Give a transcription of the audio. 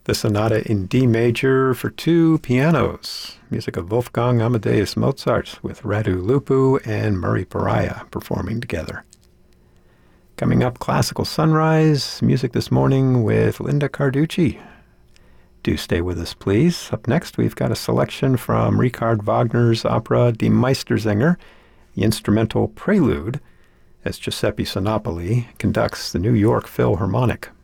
The Sonata in D major for two pianos, music of Wolfgang Amadeus Mozart with Radu Lupu and Murray Pariah performing together. Coming up, Classical Sunrise, music this morning with Linda Carducci. Do stay with us, please. Up next, we've got a selection from Richard Wagner's opera Die Meistersänger, the instrumental prelude, as Giuseppe Sinopoli conducts the New York Philharmonic.